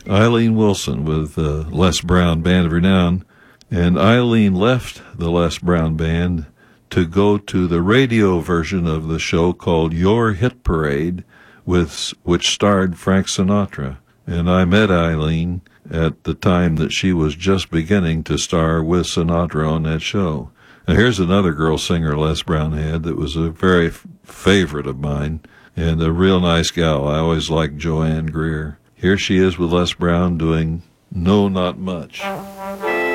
Eileen Wilson with the Les Brown Band of Renown. And Eileen left the Les Brown Band to go to the radio version of the show called Your Hit Parade, which starred Frank Sinatra. And I met Eileen at the time that she was just beginning to star with Sinatra on that show. Now here's another girl singer Les Brown had that was a very favorite of mine, and a real nice gal. I always liked Joanne Greer. Here she is with Les Brown doing No Not Much.